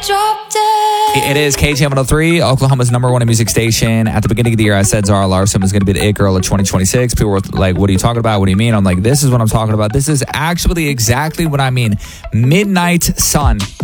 It is KGM103, Oklahoma's number one music station. At the beginning of the year, I said Zara Larsson was going to be the it girl of 2026. People were like, what are you talking about? What do you mean? I'm like, this is what I'm talking about. This is actually exactly what I mean. Midnight Sun